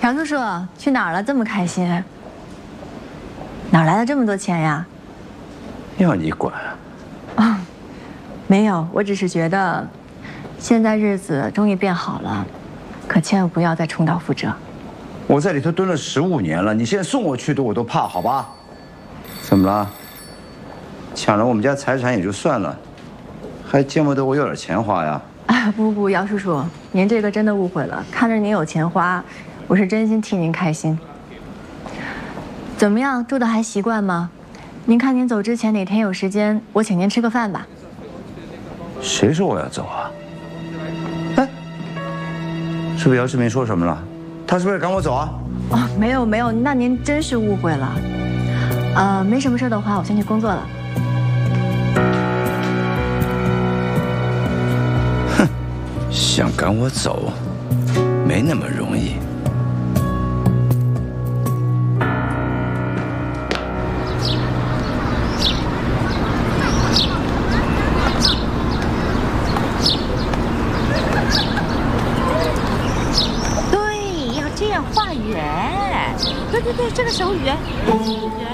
杨叔叔去哪儿了？这么开心？哪来的这么多钱呀？ 要你管啊，没有，我只是觉得，现在日子终于变好了，可千万不要再重蹈覆辙。 我在里头蹲了15年了，你现在送我去我都怕，好吧？怎么了？抢了我们家财产也就算了，还见不得我有点钱花呀？ 啊，不，姚叔叔，您这个真的误会了。看着您有钱花，我是真心替您开心。怎么样，住的还习惯吗？您看您走之前哪天有时间，我请您吃个饭吧。 谁说我要走啊？哎，是不是姚志明说什么了？他是不是赶我走啊？ 哦，没有，那您真是误会了。没什么事的话，我先去工作了。 哼，想赶我走，没那么容易。 对，要这样画圆。对，这个手语。